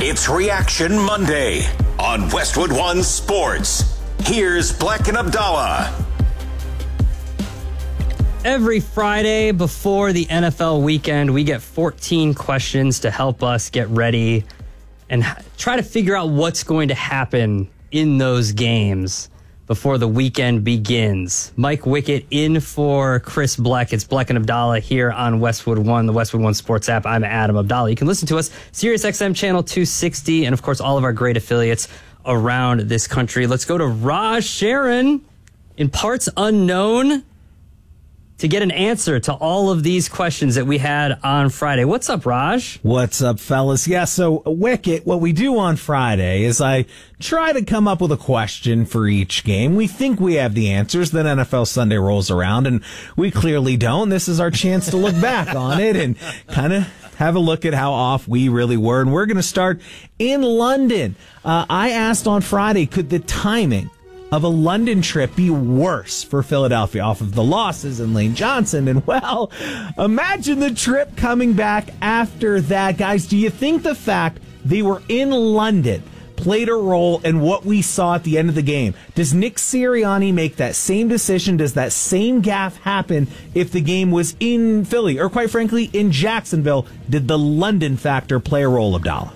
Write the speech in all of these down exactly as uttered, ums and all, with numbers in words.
It's Reaction Monday on Westwood One Sports. Here's Black and Abdallah. Every Friday before the N F L weekend, we get fourteen questions to help us get ready and try to figure out what's going to happen in those games before the weekend begins. Mike Wickett in for Chris Bleck. It's Bleck and Abdallah here on Westwood One, the Westwood One Sports app. I'm Adam Abdallah. You can listen to us, Sirius X M channel two sixty, and of course all of our great affiliates around this country. Let's go to Raj Sharon in parts unknown to get an answer to all of these questions that we had on Friday. What's up, Raj? What's up, fellas? Yeah, so Wicket, what we do on Friday is I try to come up with a question for each game. We think we have the answers. Then N F L Sunday rolls around, and we clearly don't. This is our chance to look back on it and kind of have a look at how off we really were. And we're going to start in London. Uh, I asked on Friday, could the timing of a London trip be worse for Philadelphia off of the losses and Lane Johnson? And, well, imagine the trip coming back after that. Guys, do you think the fact they were in London played a role in what we saw at the end of the game? Does Nick Sirianni make that same decision? Does that same gaffe happen if the game was in Philly? Or, quite frankly, in Jacksonville? Did the London factor play a role, Abdallah?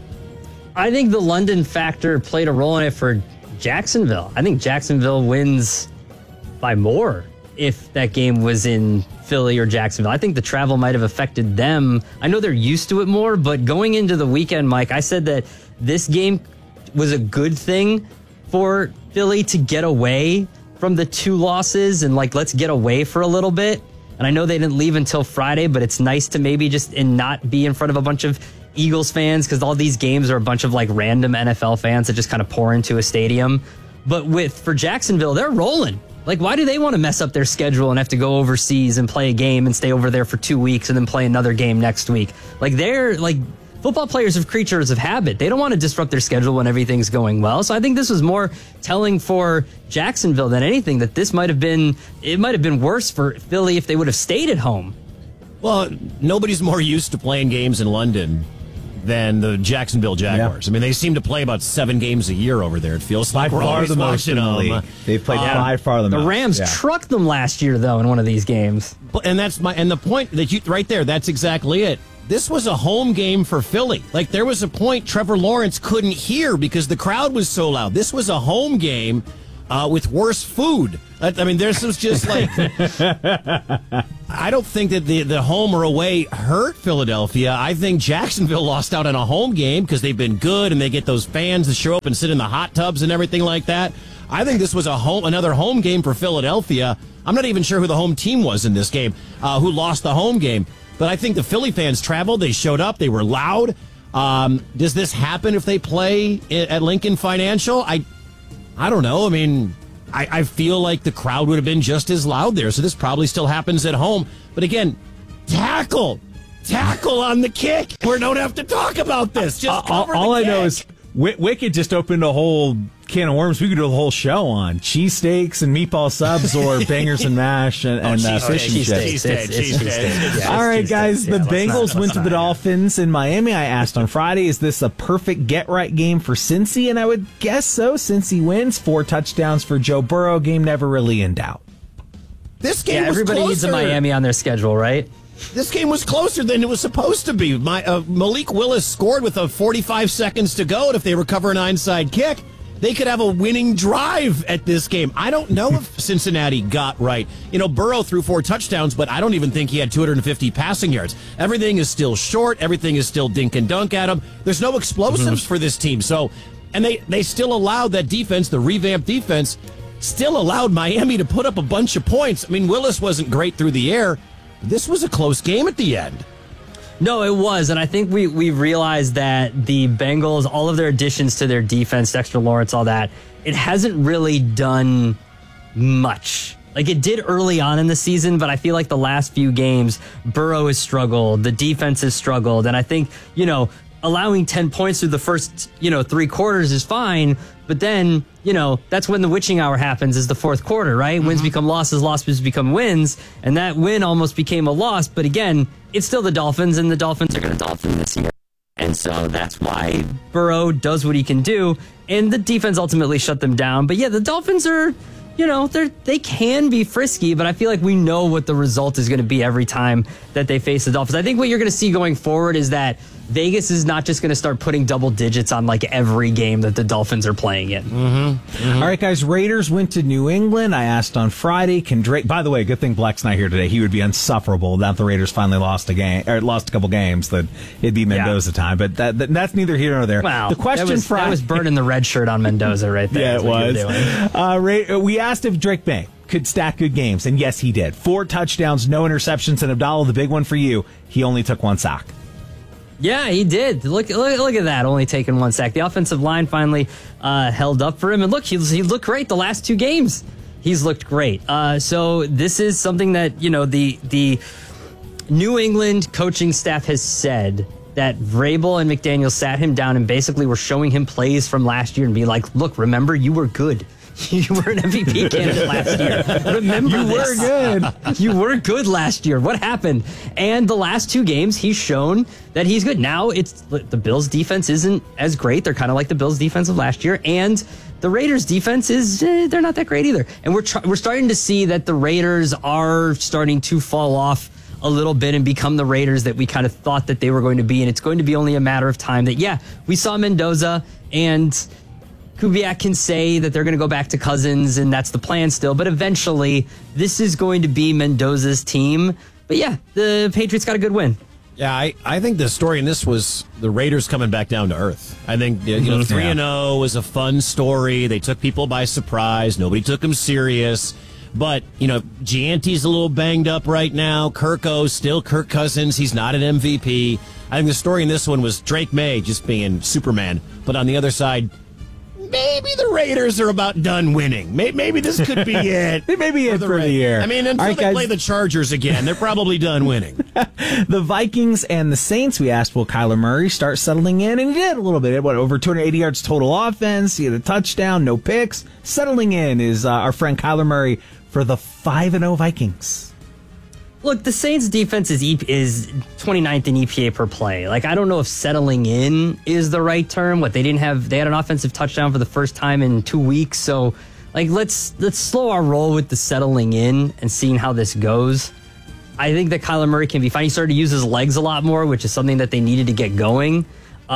I think the London factor played a role in it for Jacksonville. I think Jacksonville wins by more if that game was in Philly or Jacksonville. I think the travel might have affected them. I know they're used to it more, but going into the weekend, Mike, I said that this game was a good thing for Philly to get away from the two losses and, like, let's get away for a little bit. And I know they didn't leave until Friday, but it's nice to maybe just and not be in front of a bunch of Eagles fans, because all these games are a bunch of like random N F L fans that just kind of pour into a stadium. But with for Jacksonville, they're rolling. Like, why do they want to mess up their schedule and have to go overseas and play a game and stay over there for two weeks and then play another game next week? Like, they're like football players are creatures of habit. They don't want to disrupt their schedule when everything's going well. So I think this was more telling for Jacksonville than anything, that this might have been it might have been worse for Philly if they would have stayed at home. Well, nobody's more used to playing games in London than the Jacksonville Jaguars. Yeah. I mean, they seem to play about seven games a year over there. It feels by like we're far always the most in the league. They've played uh, by far the most. The Rams yeah. trucked them last year, though, in one of these games. And that's my and the point that you right there. That's exactly it. This was a home game for Philly. Like, there was a point Trevor Lawrence couldn't hear because the crowd was so loud. This was a home game uh, with worse food. I mean, this was just like, I don't think that the, the home or away hurt Philadelphia. I think Jacksonville lost out on a home game because they've been good and they get those fans to show up and sit in the hot tubs and everything like that. I think this was a home, another home game for Philadelphia. I'm not even sure who the home team was in this game, uh, who lost the home game. But I think the Philly fans traveled. They showed up. They were loud. Um, does this happen if they play at Lincoln Financial? I, I don't know. I mean, I, I feel like the crowd would have been just as loud there. So this probably still happens at home. But again, tackle, tackle on the kick. We don't have to talk about this. Just uh, all, all I know is w- Wicked just opened a whole can of worms. We could do a whole show on cheesesteaks and meatball subs or bangers and mash and, and oh, uh, fish and chips. All right, guys, the Bengals went to the Dolphins in Miami. I asked on Friday, is this a perfect get-right game for Cincy? And I would guess so. Cincy wins. Four touchdowns for Joe Burrow. Game never really in doubt. This game yeah, was everybody closer. needs a Miami on their schedule, right? This game was closer than it was supposed to be. My, uh, Malik Willis scored with a forty-five seconds to go, and if they recover an onside kick, they could have a winning drive at this game. I don't know if Cincinnati got right. You know, Burrow threw four touchdowns, but I don't even think he had two hundred fifty passing yards. Everything is still short. Everything is still dink and dunk at him. There's no explosives mm-hmm. for this team. So, and they, they still allowed that defense, the revamped defense, still allowed Miami to put up a bunch of points. I mean, Willis wasn't great through the air. This was a close game at the end. No, it was, and I think we we realized that the Bengals, all of their additions to their defense, Dexter Lawrence, all that, it hasn't really done much. Like, it did early on in the season, but I feel like the last few games, Burrow has struggled, the defense has struggled, and I think, you know, allowing ten points through the first, you know, three quarters is fine, but then, you know, that's when the witching hour happens, is the fourth quarter, right? Mm-hmm. Wins become losses, losses become wins, and that win almost became a loss, but again, it's still the Dolphins, and the Dolphins are going to Dolphin this year. And And so that's why Burrow does what he can do, and the defense ultimately shut them down. But yeah, the Dolphins are, you know, they're they can be frisky, but I feel like we know what the result is going to be every time that they face the Dolphins. I think what you're going to see going forward is that Vegas is not just going to start putting double digits on like every game that the Dolphins are playing in. Mm-hmm. Mm-hmm. All right, guys, Raiders went to New England. I asked on Friday, can Drake, by the way, good thing Black's not here today. He would be insufferable without the Raiders finally lost a game, or lost a couple games that it'd be Mendoza yeah. time, but that, that that's neither here nor there. Wow. The question that was, Friday. That was burning the red shirt on Mendoza right there. Yeah, it was. Uh, Ray, we asked if Drake May could stack good games, and yes, he did. Four touchdowns, no interceptions, and Abdallah, the big one for you, he only took one sack. Yeah, he did. Look, look, look at that. Only taking one sack. The offensive line finally uh, held up for him. And look, he, he looked great the last two games. He's looked great. Uh, so this is something that, you know, the the New England coaching staff has said that Vrabel and McDaniel sat him down and basically were showing him plays from last year and be like, look, remember, you were good. You were an M V P candidate last year. Remember You this. were good. You were good last year. What happened? And the last two games, he's shown that he's good. Now, it's the Bills' defense isn't as great. They're kind of like the Bills' defense of last year. And the Raiders' defense is, eh, they're not that great either. And we're tr- we're starting to see that the Raiders are starting to fall off a little bit and become the Raiders that we kind of thought that they were going to be. And it's going to be only a matter of time that, yeah, we saw Mendoza and Kubiak can say that they're going to go back to Cousins, and that's the plan still. But eventually, this is going to be Mendoza's team. But yeah, the Patriots got a good win. Yeah, I, I think the story in this was the Raiders coming back down to earth. I think, you know, three and oh was a fun story. They took people by surprise. Nobody took them serious. But, you know, Gianti's a little banged up right now. Kirko, still Kirk Cousins. He's not an M V P. I think the story in this one was Drake May just being Superman. But on the other side, maybe the Raiders are about done winning. Maybe, maybe this could be it. It may be it for the year. I mean, until right, they guys. play the Chargers again, they're probably done winning. The Vikings and the Saints, we asked, will Kyler Murray start settling in? And he did a little bit. What, over two hundred eighty yards total offense. He had a touchdown, no picks. Settling in is uh, our friend Kyler Murray for the five and oh Vikings. Look, the Saints defense is e- is twenty-ninth in E P A per play. Like, I don't know if settling in is the right term. What, they didn't have, they had an offensive touchdown for the first time in two weeks. So, like, let's let's slow our roll with the settling in and seeing how this goes. I think that Kyler Murray can be fine. He started to use his legs a lot more, which is something that they needed to get going.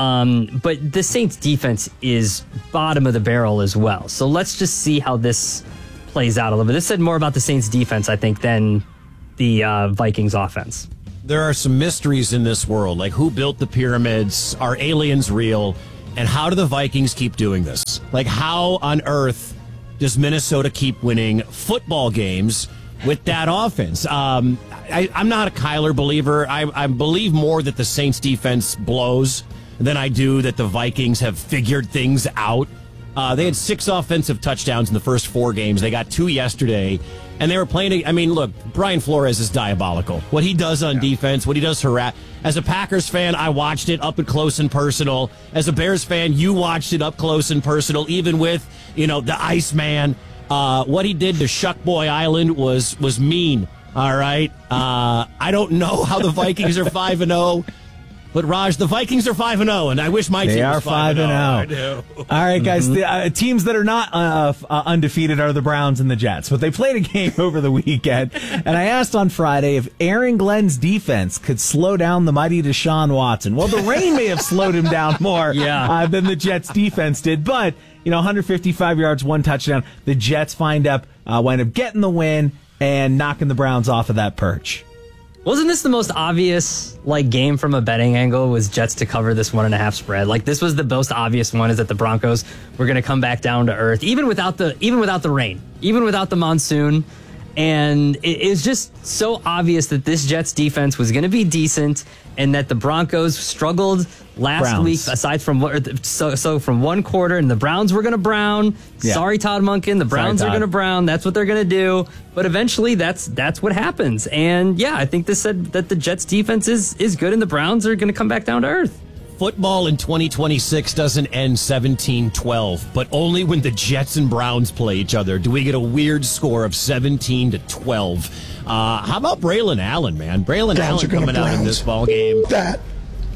Um, but the Saints defense is bottom of the barrel as well. So let's just see how this plays out a little bit. This said more about the Saints defense, I think, than the uh, Vikings offense. There are some mysteries in this world, like who built the pyramids, are aliens real, and how do the Vikings keep doing this? Like, how on earth does Minnesota keep winning football games with that offense? Um, I, I'm not a Kyler believer. I, I believe more that the Saints defense blows than I do that the Vikings have figured things out. Uh, they had six offensive touchdowns in the first four games. They got two yesterday. And they were playing, I mean, look, Brian Flores is diabolical. What he does on yeah. defense, what he does harass. As a Packers fan, I watched it up and close and personal. As a Bears fan, you watched it up close and personal, even with, you know, the Iceman. Uh, what he did to Shuck Boy Island was was mean, all right? Uh, I don't know how the Vikings are five and oh. But, Raj, the Vikings are five and oh, and I wish my they team was was five and oh. I do. All right, guys. Mm-hmm. The uh, teams that are not uh, uh, undefeated are the Browns and the Jets, but they played a game over the weekend. And I asked on Friday if Aaron Glenn's defense could slow down the mighty Deshaun Watson. Well, the rain may have slowed him down more yeah. uh, than the Jets' defense did, but, you know, one hundred fifty-five yards, one touchdown. The Jets find up, uh, wind up getting the win and knocking the Browns off of that perch. Wasn't this the most obvious like game from a betting angle? Was Jets to cover this one and a half spread? Like, this was the most obvious one, is that the Broncos were going to come back down to earth, even without the even without the rain, even without the monsoon. And it is just so obvious that this Jets defense was going to be decent, and that the Broncos struggled last Browns. week, aside from what, so, so from one quarter, and the Browns were going to brown. Yeah. Sorry, Todd Monken. The Browns Sorry, are going to brown. That's what they're going to do. But eventually, that's that's what happens. And yeah, I think this said that the Jets defense is, is good, and the Browns are going to come back down to earth. Football in twenty twenty-six doesn't end seventeen twelve, but only when the Jets and Browns play each other do we get a weird score of seventeen to twelve. Uh, how about Braylon Allen, man? Braylon Allen coming out in this ball game. That.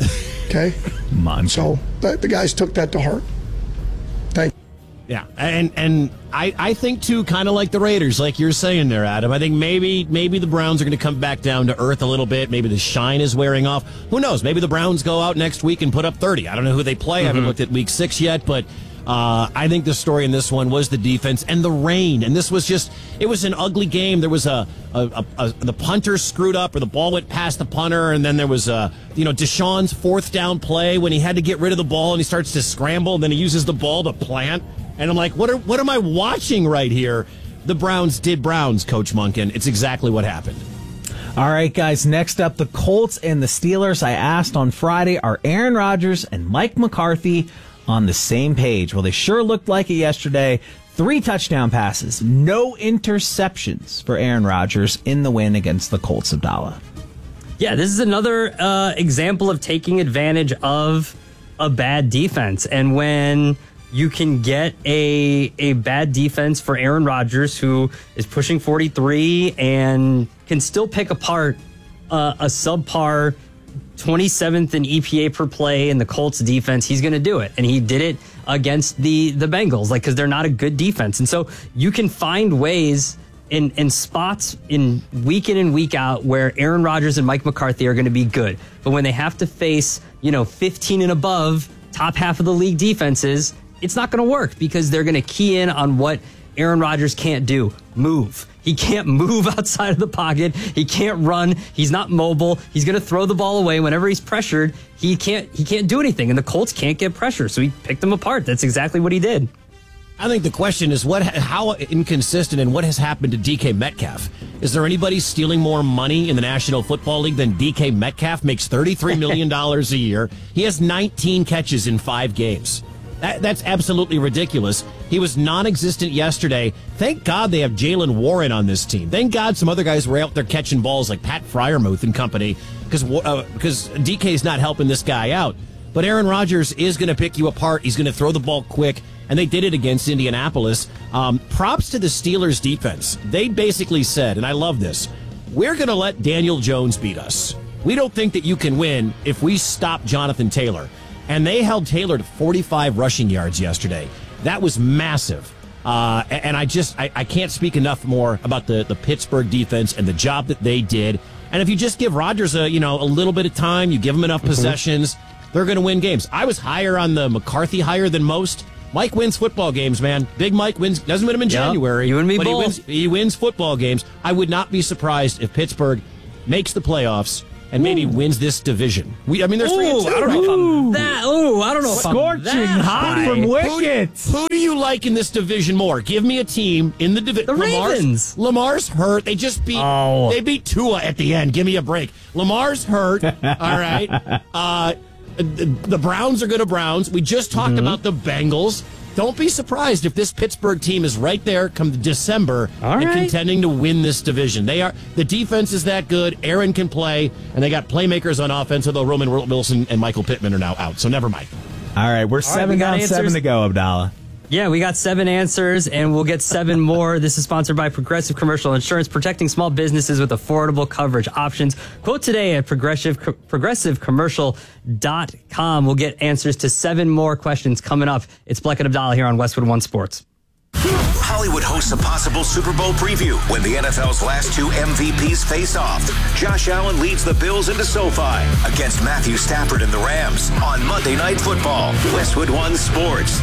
Okay? Mon. So the, the guys took that to heart. Thank you. Yeah, and and I, I think, too, kind of like the Raiders, like you're saying there, Adam. I think maybe maybe the Browns are going to come back down to earth a little bit. Maybe the shine is wearing off. Who knows? Maybe the Browns go out next week and put up thirty. I don't know who they play. Mm-hmm. I haven't looked at week six yet, but uh, I think the story in this one was the defense and the rain. And this was just, it was an ugly game. There was a, a, a, a the punter screwed up, or the ball went past the punter, and then there was a, you know, Deshaun's fourth down play when he had to get rid of the ball and he starts to scramble, and then he uses the ball to plant. And I'm like, what are, what am I watching right here? The Browns did Browns, Coach Monken. It's exactly what happened. All right, guys, next up, the Colts and the Steelers. I asked on Friday, are Aaron Rodgers and Mike McCarthy on the same page? Well, they sure looked like it yesterday. Three touchdown passes, no interceptions for Aaron Rodgers in the win against the Colts, Abdallah. Yeah, this is another uh, example of taking advantage of a bad defense. And when you can get a a bad defense for Aaron Rodgers, who is pushing forty-three and can still pick apart uh, a subpar twenty-seventh in E P A per play in the Colts defense, he's going to do it. And he did it against the, the Bengals, like, because they're not a good defense. And so you can find ways in, in spots in week in and week out where Aaron Rodgers and Mike McCarthy are going to be good. But when they have to face, you know, fifteen and above, top half of the league defenses, it's not going to work because they're going to key in on what Aaron Rodgers can't do. Move. He can't move outside of the pocket. He can't run. He's not mobile. He's going to throw the ball away whenever he's pressured. He can't he can't do anything, and the Colts can't get pressure, so he picked them apart. That's exactly what he did. I think the question is what, how inconsistent and what has happened to D K Metcalf? Is there anybody stealing more money in the National Football League than D K Metcalf? Makes thirty-three million dollars a year. He has nineteen catches in five games. That, that's absolutely ridiculous. He was non-existent yesterday. Thank God they have Jalen Warren on this team. Thank God some other guys were out there catching balls like Pat Freiermuth and company, because uh, because D K's not helping this guy out. But Aaron Rodgers is going to pick you apart. He's going to throw the ball quick, and they did it against Indianapolis. Um, props to the Steelers' defense. They basically said, and I love this, we're going to let Daniel Jones beat us. We don't think that you can win if we stop Jonathan Taylor. And they held Taylor to forty-five rushing yards yesterday. That was massive. Uh, and I just, I, I can't speak enough more about the, the Pittsburgh defense and the job that they did. And if you just give Rodgers a, you know, a little bit of time, you give him enough mm-hmm. possessions, they're going to win games. I was higher on the McCarthy hire than most. Mike wins football games, man. Big Mike wins, doesn't win them in yep, January. You and me but both. He wins, he wins football games. I would not be surprised if Pittsburgh makes the playoffs and maybe Ooh. wins this division. We, I mean, there's three and two. I don't know if I'm that. Ooh, I don't know if Scorching I'm that hot high. from Wicket. Who, who do you like in this division more? Give me a team in the division. The Lamar's, Ravens. Lamar's hurt. They just beat. Oh. They beat Tua at the end. Give me a break. Lamar's hurt. All right. Uh, the, the Browns are going to Browns. We just talked mm-hmm. about the Bengals. Don't be surprised if this Pittsburgh team is right there come December All and right. contending to win this division. They are the defense is that good. Aaron can play, and they got playmakers on offense. Although Roman Wilson and Michael Pittman are now out, so never mind. All right, we're All seven right, we down, answers. seven to go, Abdallah. Yeah, we got seven answers, and we'll get seven more. This is sponsored by Progressive Commercial Insurance, protecting small businesses with affordable coverage options. Quote today at progressive progressive commercial dot com. We'll get answers to seven more questions coming up. It's Bleck and Abdallah here on Westwood One Sports. Hollywood hosts a possible Super Bowl preview when the N F L's last two M V Ps face off. Josh Allen leads the Bills into SoFi against Matthew Stafford and the Rams on Monday Night Football. Westwood One Sports.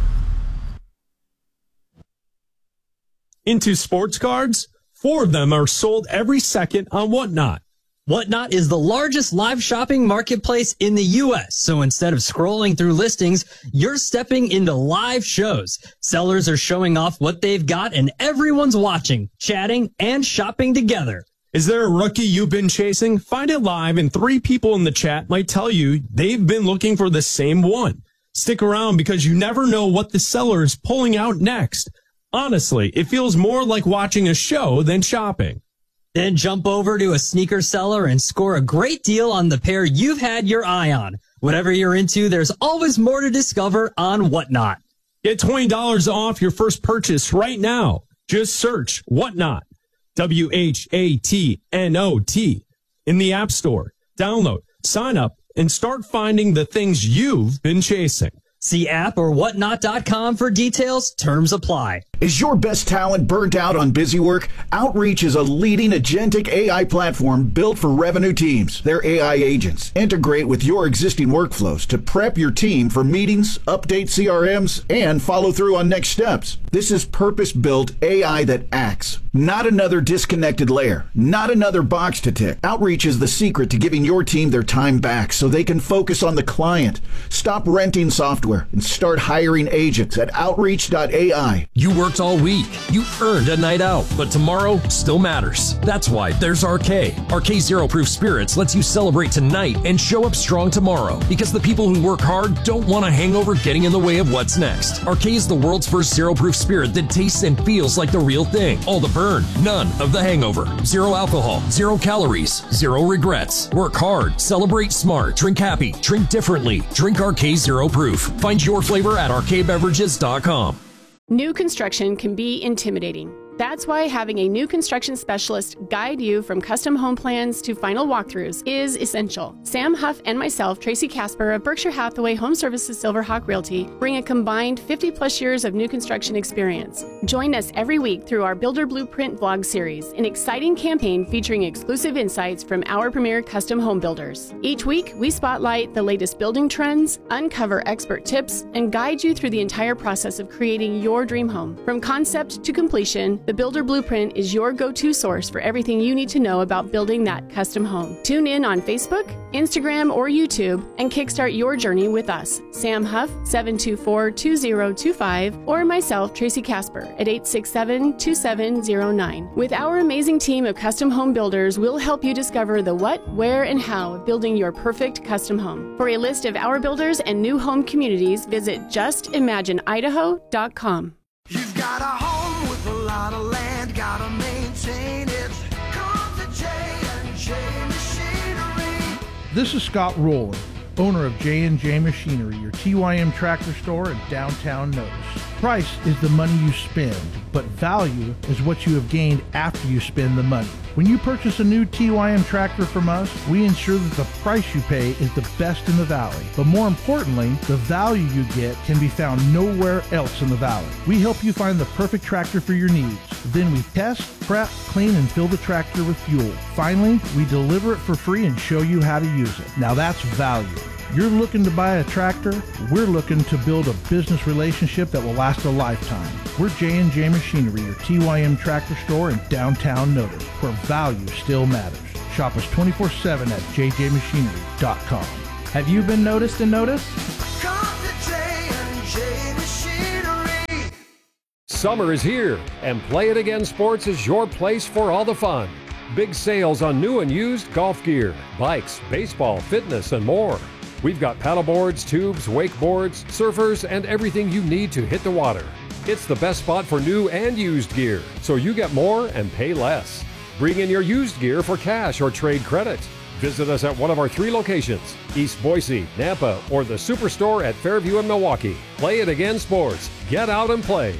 Into sports cards, four of them are sold every second on Whatnot. Whatnot is the largest live shopping marketplace in the U S. So instead of scrolling through listings, you're stepping into live shows. Sellers are showing off what they've got and everyone's watching, chatting, and shopping together. Is there a rookie you've been chasing? Find it live and three people in the chat might tell you they've been looking for the same one. Stick around because you never know what the seller is pulling out next. Honestly, it feels more like watching a show than shopping. Then jump over to a sneaker seller and score a great deal on the pair you've had your eye on. Whatever you're into, there's always more to discover on Whatnot. Get twenty dollars off your first purchase right now. Just search Whatnot, W H A T N O T, in the App Store. Download, sign up, and start finding the things you've been chasing. See app or whatnot dot com for details. Terms apply. Is your best talent burnt out on busy work? Outreach is a leading agentic A I platform built for revenue teams. Their A I agents integrate with your existing workflows to prep your team for meetings, update C R Ms, and follow through on next steps. This is purpose-built A I that acts, not another disconnected layer, not another box to tick. Outreach is the secret to giving your team their time back so they can focus on the client. Stop renting software and start hiring agents at outreach dot A I. You worked all week. You earned a night out, but tomorrow still matters. That's why there's R K. R K Zero Proof Spirits lets you celebrate tonight and show up strong tomorrow, because the people who work hard don't want a hangover getting in the way of what's next. R K is the world's first zero proof spirit that tastes and feels like the real thing. All the burn, none of the hangover. Zero alcohol, zero calories, zero regrets. Work hard, celebrate smart, drink happy, drink differently. Drink R K Zero Proof. Find your flavor at R K beverages dot com. New construction can be intimidating. That's why having a new construction specialist guide you from custom home plans to final walkthroughs is essential. Sam Huff and myself, Tracy Casper of Berkshire Hathaway Home Services Silverhawk Realty, bring a combined fifty plus years of new construction experience. Join us every week through our Builder Blueprint vlog series, an exciting campaign featuring exclusive insights from our premier custom home builders. Each week, we spotlight the latest building trends, uncover expert tips, and guide you through the entire process of creating your dream home. From concept to completion, the Builder Blueprint is your go-to source for everything you need to know about building that custom home. Tune in on Facebook, Instagram, or YouTube and kickstart your journey with us. Sam Huff, seven two four, two zero two five, or myself, Tracy Casper, at eight six seven, two seven zero nine. With our amazing team of custom home builders, we'll help you discover the what, where, and how of building your perfect custom home. For a list of our builders and new home communities, visit just imagine idaho dot com. You've got a home with a lot of land, gotta maintain it. Come to J and J Machinery. This is Scott Rowland, owner of J and J Machinery, your T Y M tractor store in downtown Notice. Price is the money you spend, but value is what you have gained after you spend the money. When you purchase a new T Y M tractor from us, we ensure that the price you pay is the best in the valley. But more importantly, the value you get can be found nowhere else in the valley. We help you find the perfect tractor for your needs. Then we test, prep, clean, and fill the tractor with fuel. Finally, we deliver it for free and show you how to use it. Now that's value. You're looking to buy a tractor, we're looking to build a business relationship that will last a lifetime. We're J and J Machinery, your T Y M tractor store in downtown Notice, where value still matters. Shop us twenty-four seven at j j machinery dot com. Have you been noticed and noticed? Come to J and J Machinery. Summer is here, and Play It Again Sports is your place for all the fun. Big sales on new and used golf gear, bikes, baseball, fitness, and more. We've got paddleboards, tubes, wakeboards, surfers, and everything you need to hit the water. It's the best spot for new and used gear, so you get more and pay less. Bring in your used gear for cash or trade credit. Visit us at one of our three locations, East Boise, Nampa, or the Superstore at Fairview in Milwaukee. Play It Again Sports. Get out and play.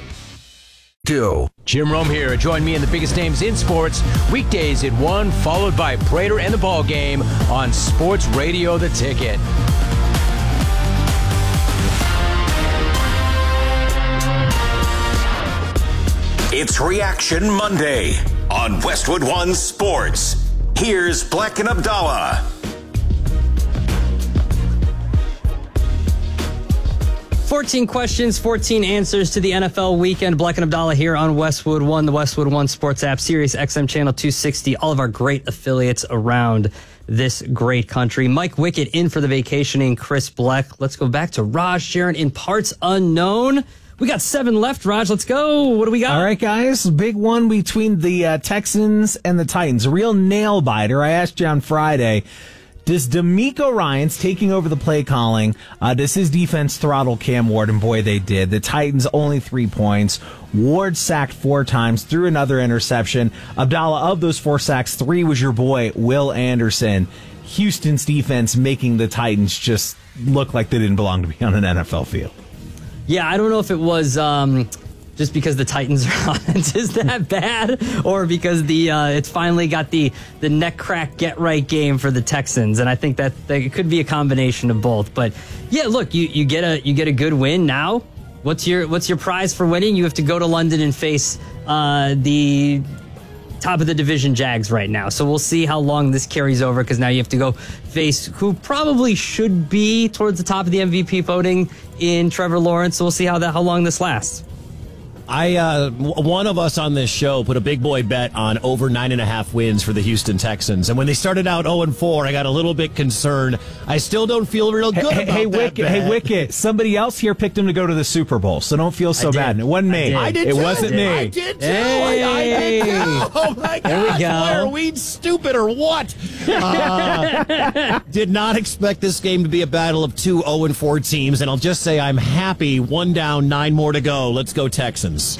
Two. Jim Rome here. Join me in the biggest names in sports weekdays at one, followed by Prater and the Ball Game on Sports Radio The Ticket. It's Reaction Monday on Westwood One Sports. Here's Black and Abdallah. fourteen questions, fourteen answers to the N F L weekend. Black and Abdallah here on Westwood One, the Westwood One Sports app, Sirius X M Channel two sixty, all of our great affiliates around this great country. Mike Wickett in for the vacationing Chris Bleck. Let's go back to Raj Sharon in parts unknown. We got seven left, Raj. Let's go. What do we got? All right, guys. Big one between the uh, Texans and the Titans. A real nail biter. I asked you on Friday, does D'Amico Ryans taking over the play calling, uh, does his defense throttle Cam Ward? And boy, they did. The Titans only three points. Ward sacked four times, threw another interception. Abdallah, of those four sacks, three was your boy, Will Anderson. Houston's defense making the Titans just look like they didn't belong to be on an N F L field. Yeah, I don't know if it was um, just because the Titans' offense is that bad, or because the uh, it's finally got the the neck crack get right game for the Texans, and I think that, that it could be a combination of both. But yeah, look, you, you get a you get a good win now. What's your what's your prize for winning? You have to go to London and face uh, the top of the division Jags right now. So we'll see how long this carries over, because now you have to go face who probably should be towards the top of the M V P voting in Trevor Lawrence. So we'll see how that how long this lasts. I uh, w- one of us on this show put a big boy bet on over nine and a half wins for the Houston Texans, and when they started out oh and four, I got a little bit concerned. I still don't feel real good hey, about hey, that Wicket, bet. Hey, Wicket, somebody else here picked him to go to the Super Bowl, so don't feel so bad. It wasn't me. I did it too. wasn't me. I did too. Hey. I, I did too. Oh my God! There we go. Why are we stupid or what? Uh, did not expect this game to be a battle of two oh and four teams, and I'll just say I'm happy. One down, nine more to go. Let's go Texans.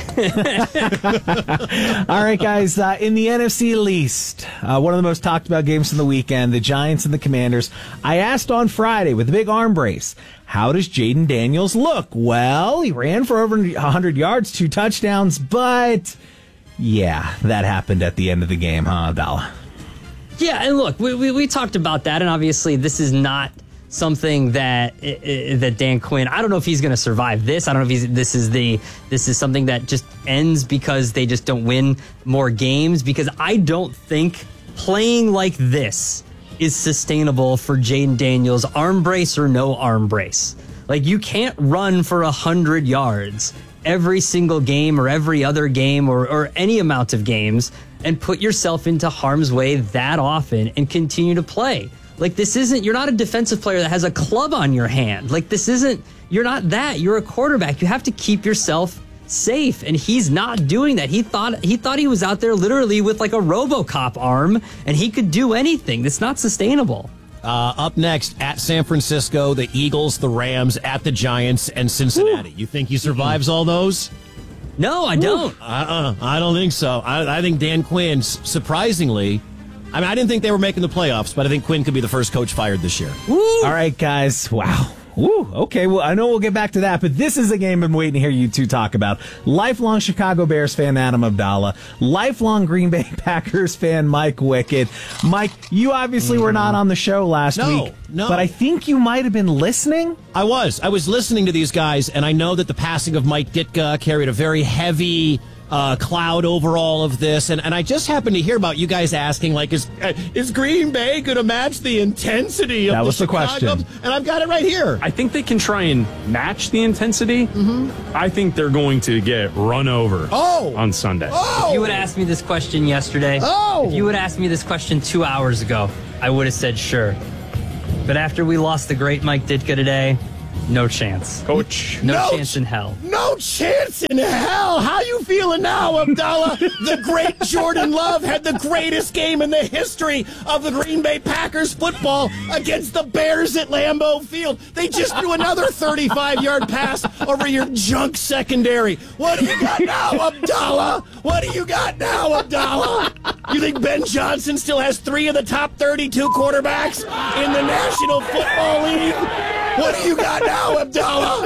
All right, guys, uh, in the N F C least, uh, one of the most talked about games from the weekend, the Giants and the Commanders. I asked on Friday with a big arm brace, how does Jaden Daniels look? Well, he ran for over one hundred yards, two touchdowns, but yeah, that happened at the end of the game, huh, Abdallah? Yeah, and look, we, we, we talked about that, and obviously this is not something that uh, that Dan Quinn, I don't know if he's going to survive this. I don't know if he's, this is the this is something that just ends because they just don't win more games, because I don't think playing like this is sustainable for Jaden Daniels, arm brace or no arm brace. Like, you can't run for one hundred yards every single game or every other game or, or any amount of games and put yourself into harm's way that often and continue to play. Like, this isn't, you're not a defensive player that has a club on your hand. Like, this isn't, you're not that. You're a quarterback. You have to keep yourself safe. And he's not doing that. He thought, he thought he was out there literally with like a RoboCop arm and he could do anything. That's not sustainable. Uh, up next, at San Francisco, the Eagles, the Rams, at the Giants, and Cincinnati. Ooh. You think he survives all those? No, I don't. Uh-uh, I don't think so. I, I think Dan Quinn, surprisingly, I mean, I didn't think they were making the playoffs, but I think Quinn could be the first coach fired this year. Woo. All right, guys. Wow. Woo. Okay, well, I know we'll get back to that, but this is a game I've been waiting to hear you two talk about. Lifelong Chicago Bears fan Adam Abdallah, lifelong Green Bay Packers fan Mike Wicket. Mike, you obviously were not on the show last no, week, no. but I think you might have been listening. I was. I was listening to these guys, and I know that the passing of Mike Ditka carried a very heavy Uh, cloud over all of this, and, and I just happened to hear about you guys asking, like, is uh, is Green Bay going to match the intensity of that the was the Chicago? question, and I've got it right here. I think they can try and match the intensity. Mm-hmm. I think they're going to get run over oh. on Sunday. Oh. If you would ask me this question yesterday, oh. if you would ask me this question two hours ago, I would have said sure. But after we lost the great Mike Ditka today, no chance. Coach. No, no chance in hell. No chance in hell. How you feeling now, Abdallah? The great Jordan Love had the greatest game in the history of the Green Bay Packers football against the Bears at Lambeau Field. They just threw another thirty-five-yard pass over your junk secondary. What do you got now, Abdallah? What do you got now, Abdallah? You think Ben Johnson still has three of the top thirty-two quarterbacks in the National Football League? What do you got now, Abdallah?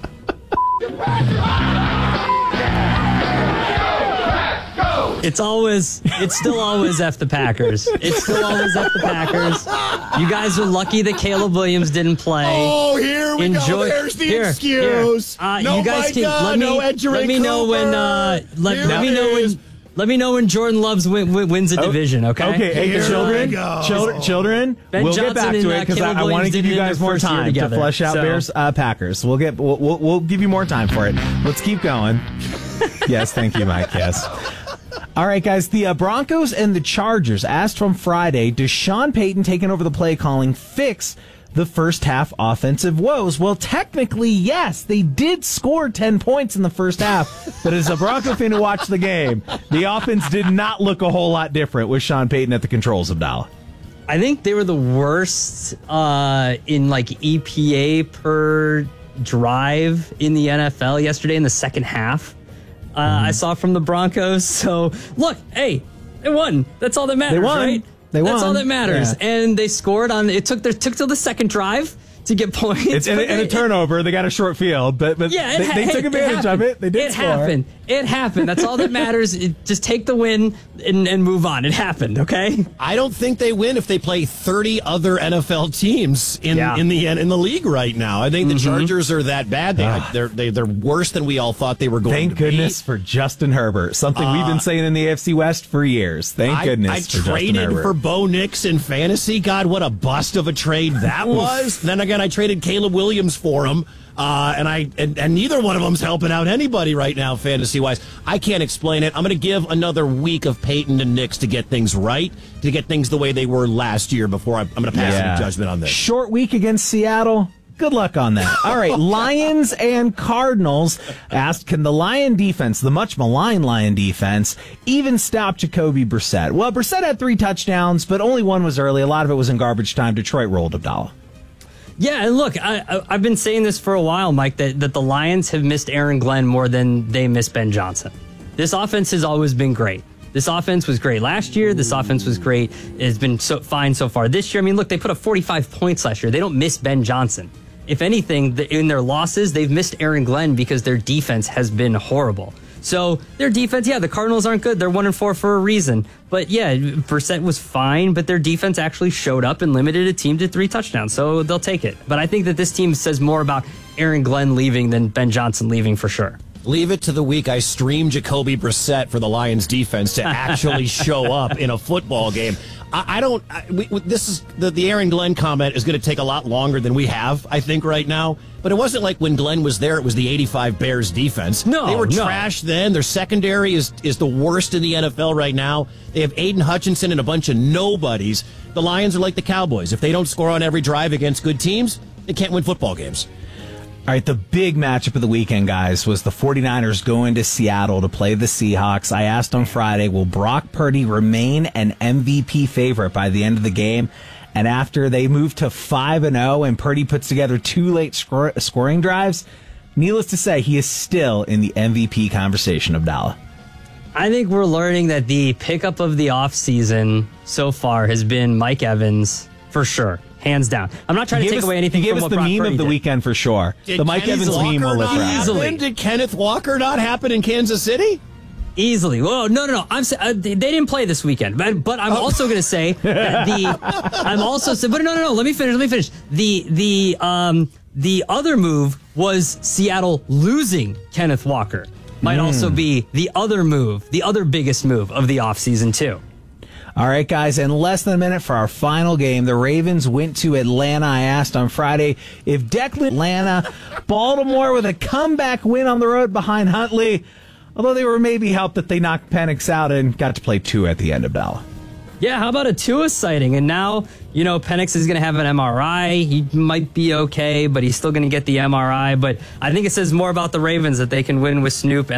It's always, it's still always F the Packers. It's still always F the Packers. You guys are lucky that Caleb Williams didn't play. Oh, here we Enjoy, go. There's the here, excuse. Here. Uh, no, you guys can God, let me no let me know Cooper. when uh, let, Here let me it know is. when. Let me know when Jordan Love's win, win, wins a division, okay? Okay, hey, Here children, we go. children, children, Ben we'll Johnson get back and, to uh, it because I, Caleb I want to Williams give did you it in guys their more first year time to together, flesh out so- Bears uh, Packers. We'll get we'll, we'll we'll give you more time for it. Let's keep going. Yes, thank you, Mike. Yes. All right, guys. The uh, Broncos and the Chargers asked from Friday, does Sean Payton taking over the play calling fix the first half offensive woes? Well, technically, yes. They did score ten points in the first half, but as a Bronco fan who watched the game, the offense did not look a whole lot different with Sean Payton at the controls, Abdallah. I think they were the worst uh, in like E P A per drive in the N F L yesterday in the second half. Uh, mm-hmm. I saw from the Broncos. So, look, hey, they won. That's all that matters, they won. right? They That's won. all that matters. Yeah. And they scored on, it took their, took till the second drive to get points. It's and, but and a it- turnover. They got a short field, but, but Yeah, it they, ha- they took it advantage of happened. it. They did It score. happened. It happened. That's all that matters. It, just take the win and, and move on. It happened, okay? I don't think they win if they play thirty other N F L teams in Yeah. in the in the league right now. I think the Mhm. Chargers are that bad. They, Ah. they're they, they're worse than we all thought they were going Thank to goodness be. for Justin Herbert. Something we've been saying in the A F C West for years. Thank I, goodness I for Justin traded Herbert. for Bo Nix in fantasy. God, what a bust of a trade that was. Then again, I traded Caleb Williams for him. Uh, and I and, and neither one of them's helping out anybody right now, fantasy wise. I can't explain it. I'm going to give another week of Peyton and Nix to get things right, to get things the way they were last year before I, I'm going to pass Yeah. any judgment on this. Short week against Seattle. Good luck on that. All right, Lions and Cardinals asked, can the Lion defense, the much maligned Lion defense, even stop Jacoby Brissett? Well, Brissett had three touchdowns, but only one was early. A lot of it was in garbage time. Detroit rolled, Abdallah. Yeah, and look, I, I, I've been saying this for a while, Mike, that, that the Lions have missed Aaron Glenn more than they miss Ben Johnson. This offense has always been great. This offense was great last year. This offense was great. It's been so fine so far this year. I mean, look, they put up forty-five points last year. They don't miss Ben Johnson. If anything, the, in their losses, they've missed Aaron Glenn because their defense has been horrible. So their defense, yeah, the Cardinals aren't good. They're one and four for a reason. But yeah, Brissett was fine, but their defense actually showed up and limited a team to three touchdowns. So they'll take it. But I think that this team says more about Aaron Glenn leaving than Ben Johnson leaving for sure. Leave it to the week I stream Jacoby Brissett for the Lions defense to actually show up in a football game. I, I don't. I, we, this is the, the Aaron Glenn comment is going to take a lot longer than we have, I think, right now. But it wasn't like when Glenn was there, it was the eighty-five Bears defense. No, they were no. trash then. Their secondary is is the worst in the N F L right now. They have Aiden Hutchinson and a bunch of nobodies. The Lions are like the Cowboys. If they don't score on every drive against good teams, they can't win football games. All right, the big matchup of the weekend, guys, was the 49ers going to Seattle to play the Seahawks. I asked on Friday, will Brock Purdy remain an M V P favorite by the end of the game? And after they moved to five and oh and Purdy puts together two late scor- scoring drives, needless to say, he is still in the M V P conversation, Abdallah. I think we're learning that the pickup of the offseason so far has been Mike Evans, for sure. Hands down. I'm not trying He to gave take us- away anything he gave from us what the Brock meme Purdy of the did. weekend for sure. Did the Mike Kenneth Evans Walker meme will live not forever. happen? Did Kenneth Walker not happen in Kansas City? Easily. Well, no, no, no. I'm sa- uh, they they didn't play this weekend, but but I'm also going to say that the I'm also say, but no, no, no. Let me finish. Let me finish. The the um the other move was Seattle losing Kenneth Walker. Might Mm. also be the other move, the other biggest move of the offseason too. All right, guys, in less than a minute for our final game, the Ravens went to Atlanta. I asked on Friday if Declan Atlanta, Baltimore with a comeback win on the road behind Huntley, although they were maybe helped that they knocked Penix out and got to play two at the end of Bella. Yeah, how about a Tua sighting? And now, you know, Penix is going to have an M R I. He might be okay, but he's still going to get the M R I. But I think it says more about the Ravens that they can win with Snoop.